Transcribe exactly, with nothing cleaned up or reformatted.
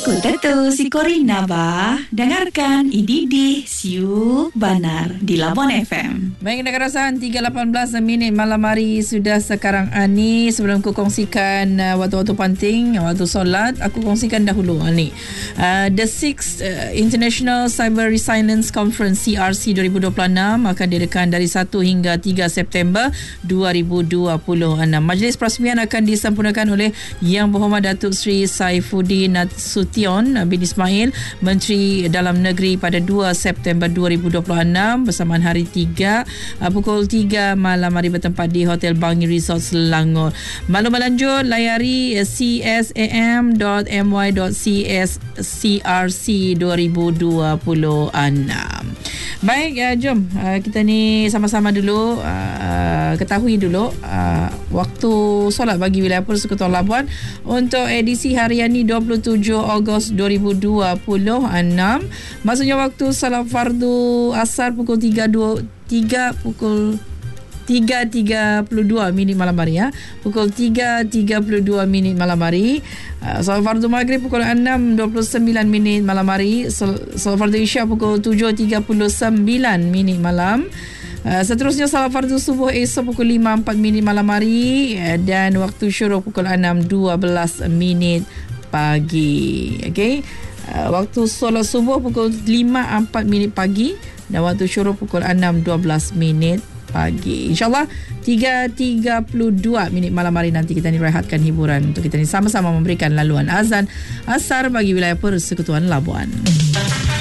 Aku Tetu si Corina ba. Dengarkan Ididi Siu Banar di Labuan F M. Baik, nak rasakan tiga lapan belas minit malam hari sudah sekarang ni. Sebelum aku kongsikan uh, waktu-waktu penting, waktu solat, aku kongsikan dahulu uh, ni. Uh, the sixth uh, International Cyber Resilience Conference C R C dua ribu dua puluh enam akan diadakan dari satu hingga tiga September dua ribu dua puluh enam. Majlis perasmian akan disempurnakan oleh Yang Berhormat Datuk Seri Saifuddin Nasution bin Ismail, Menteri Dalam Negeri, pada dua September dua ribu dua puluh enam bersamaan hari tiga pukul tiga malam hari bertempat di Hotel Bangi Resort Selangor. Maklumat lanjut layari c s a m dot m y dot c s c r c dua ribu dua puluh enam. Baik, uh, jom uh, kita ni sama-sama dulu uh, ketahui dulu uh, waktu solat bagi wilayah Persekutuan Labuan untuk edisi harian ni dua puluh tujuh Ogos dua ribu dua puluh enam. Maksudnya waktu salat fardu asar pukul tiga pukul tiga tiga puluh dua minit malam hari ya. Pukul tiga tiga puluh dua minit malam hari. Uh, salat fardu maghrib pukul enam dua puluh sembilan minit malam hari. Salat fardu isyak pukul tujuh tiga puluh sembilan minit malam. Uh, seterusnya salat fardu subuh esok pukul lima empat minit malam hari, uh, dan waktu syuruk pukul enam dua belas minit pagi. Okey. Uh, waktu solat subuh pukul lima empat minit pagi dan waktu syuruk pukul enam dua belas minit pagi. InsyaAllah tiga tiga puluh dua minit malam hari nanti kita ni rehatkan hiburan untuk kita ni sama-sama memberikan laluan azan asar bagi wilayah Persekutuan Labuan.